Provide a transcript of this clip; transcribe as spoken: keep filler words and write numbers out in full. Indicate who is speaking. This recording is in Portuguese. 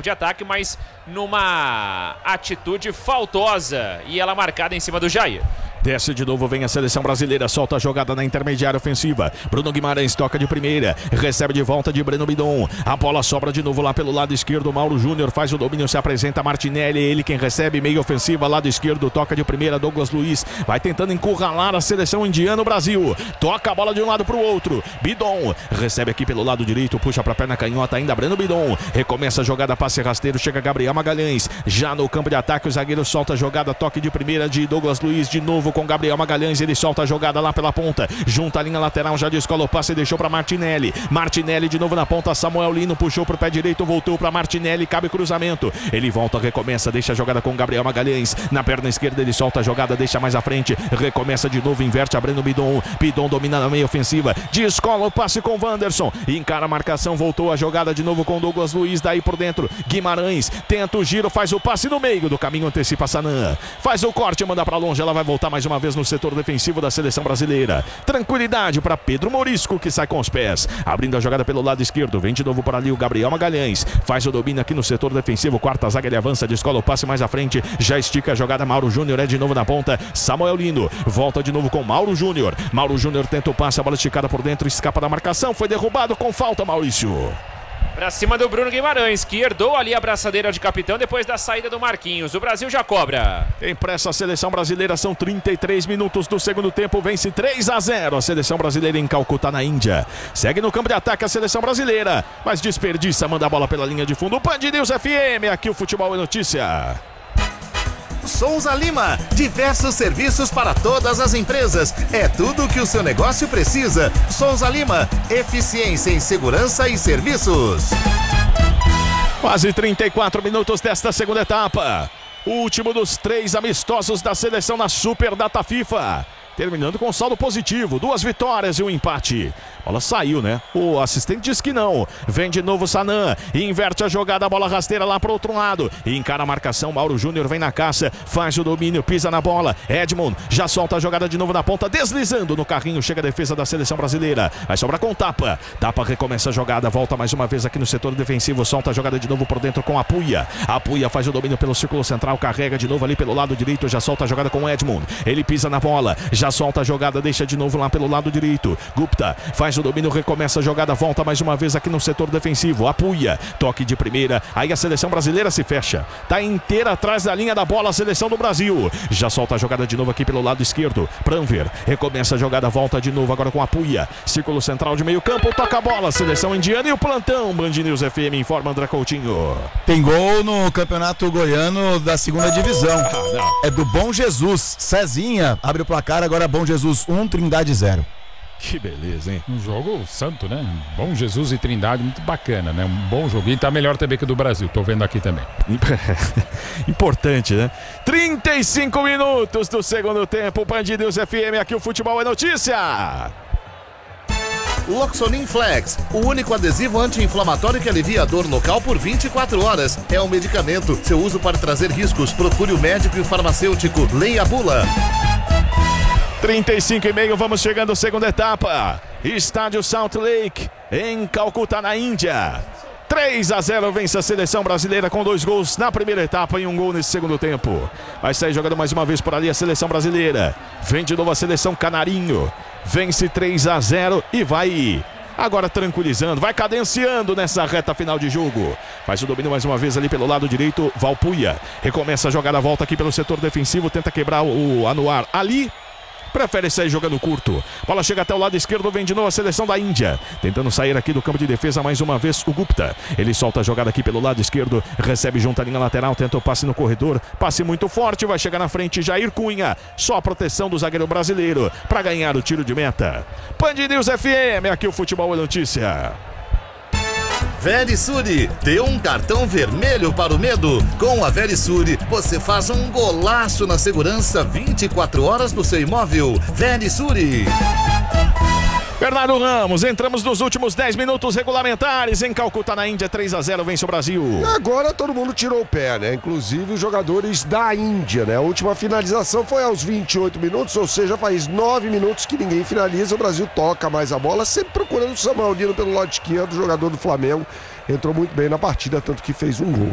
Speaker 1: de ataque, mas numa atitude faltosa. E ela marcada em cima do Jair.
Speaker 2: Desce de novo, vem a seleção brasileira, solta a jogada na intermediária ofensiva. Bruno Guimarães toca de primeira, recebe de volta de Breno Bidon. A bola sobra de novo lá pelo lado esquerdo. Mauro Júnior faz o domínio, se apresenta Martinelli, ele quem recebe, meio ofensiva, lado esquerdo, toca de primeira. Douglas Luiz vai tentando encurralar a seleção indiana, o Brasil. Toca a bola de um lado para o outro. Bidon recebe aqui pelo lado direito, puxa para a perna canhota ainda. Breno Bidon recomeça a jogada, passe rasteiro, chega Gabriel Magalhães. Já no campo de ataque, o zagueiro solta a jogada, toque de primeira de Douglas Luiz de novo com Gabriel Magalhães, ele solta a jogada lá pela ponta, junta a linha lateral, já descola o passe e deixou para Martinelli. Martinelli de novo na ponta, Samuel Lino puxou pro pé direito, voltou para Martinelli, cabe cruzamento, ele volta, recomeça, deixa a jogada com Gabriel Magalhães, na perna esquerda ele solta a jogada, deixa mais à frente, recomeça de novo, inverte, abrindo Bidon, Bidon domina na meia ofensiva, descola o passe com Wanderson, encara a marcação, voltou a jogada de novo com Douglas Luiz, daí por dentro, Guimarães, tenta o giro, faz o passe no meio do caminho, antecipa Sanan, faz o corte, manda para longe, ela vai voltar mais uma vez no setor defensivo da seleção brasileira. Tranquilidade para Pedro Morisco, que sai com os pés, abrindo a jogada pelo lado esquerdo, vem de novo por ali o Gabriel Magalhães, faz o domínio aqui no setor defensivo, quarta zaga, ele avança, descola o passe mais à frente, já estica a jogada, Mauro Júnior é de novo na ponta, Samuel Lino, volta de novo com Mauro Júnior, Mauro Júnior tenta o passe, a bola esticada por dentro, escapa da marcação, foi derrubado com falta, Maurício.
Speaker 1: Pra cima do Bruno Guimarães, que herdou ali a braçadeira de capitão depois da saída do Marquinhos. O Brasil já cobra.
Speaker 2: Tem pressa a seleção brasileira, são trinta e três minutos do segundo tempo, vence três a zero a seleção brasileira em Calcutá, na Índia. Segue no campo de ataque a seleção brasileira, mas desperdiça, manda a bola pela linha de fundo. Band News F M, aqui o Futebol é Notícia.
Speaker 3: Souza Lima, diversos serviços para todas as empresas. É tudo o que o seu negócio precisa. Souza Lima, eficiência em segurança e serviços.
Speaker 2: Quase trinta e quatro minutos desta segunda etapa. O último dos três amistosos da seleção na Super Data FIFA. Terminando com saldo positivo, duas vitórias e um empate. A bola saiu, né? O assistente diz que não. Vem de novo Sanan, inverte a jogada, a bola rasteira lá pro outro lado. Encara a marcação, Mauro Júnior vem na caça, faz o domínio, pisa na bola. Edmond já solta a jogada de novo na ponta, deslizando no carrinho, chega a defesa da seleção brasileira. Vai sobrar com Tapa. Tapa recomeça a jogada, volta mais uma vez aqui no setor defensivo, solta a jogada de novo por dentro com a Puia. A Puia faz o domínio pelo círculo central, carrega de novo ali pelo lado direito, já solta a jogada com Edmond. Ele pisa na bola, já solta a jogada, deixa de novo lá pelo lado direito. Gupta faz o domínio, recomeça a jogada, volta mais uma vez aqui no setor defensivo. Apuia, toque de primeira, aí a seleção brasileira se fecha, tá inteira atrás da linha da bola a seleção do Brasil. Já solta a jogada de novo aqui pelo lado esquerdo. Pranver, recomeça a jogada, volta de novo agora com Apuia. Círculo central de meio campo, toca a bola, seleção indiana e o plantão. Band News F M informa André Coutinho.
Speaker 4: Tem gol no Campeonato Goiano da segunda divisão. Ah, é do Bom Jesus. Cezinha abre o placar, agora Bom Jesus um, Trindade zero.
Speaker 2: Que beleza, hein?
Speaker 5: Um jogo santo, né? Bom Jesus e Trindade, muito bacana, né? Um bom joguinho, tá melhor também que o do Brasil, tô vendo aqui também.
Speaker 2: Importante, né? trinta e cinco minutos do segundo tempo, Band News F M, aqui o Futebol é Notícia.
Speaker 3: Loxonin Flex, o único adesivo anti-inflamatório que alivia a dor local por vinte e quatro horas. É um medicamento, seu uso pode trazer riscos, procure o médico e o farmacêutico, leia a bula.
Speaker 2: trinta e cinco e meio, vamos chegando à segunda etapa. Estádio Salt Lake, em Calcutá, na Índia. três a zero vence a seleção brasileira com dois gols na primeira etapa e um gol nesse segundo tempo. Vai sair jogando mais uma vez por ali a seleção brasileira. Vem de novo a seleção Canarinho. Vence três a zero e vai agora tranquilizando, vai cadenciando nessa reta final de jogo. Faz o domínio mais uma vez ali pelo lado direito, Valpuia. Recomeça a jogada, volta aqui pelo setor defensivo, tenta quebrar o Anuar ali. Prefere sair jogando curto. Bola chega até o lado esquerdo, vem de novo a seleção da Índia. Tentando sair aqui do campo de defesa mais uma vez o Gupta. Ele solta a jogada aqui pelo lado esquerdo. Recebe junto à linha lateral, tenta o passe no corredor. Passe muito forte, vai chegar na frente Jair Cunha. Só a proteção do zagueiro brasileiro para ganhar o tiro de meta. Band News F M, aqui o Futebol é Notícia.
Speaker 3: Verisure, dê um cartão vermelho para o medo. Com a Verisure, você faz um golaço na segurança vinte e quatro horas do seu imóvel. Verisure.
Speaker 2: Bernardo Ramos, entramos nos últimos dez minutos regulamentares em Calcutá, na Índia. Três a zero vence o Brasil.
Speaker 6: Agora todo mundo tirou o pé, né? Inclusive os jogadores da Índia, né? A última finalização foi aos vinte e oito minutos, ou seja, faz nove minutos que ninguém finaliza. O Brasil toca mais a bola, sempre procurando o Samuel Lino pelo lado esquerdo, jogador do Flamengo. Entrou muito bem na partida, tanto que fez um gol.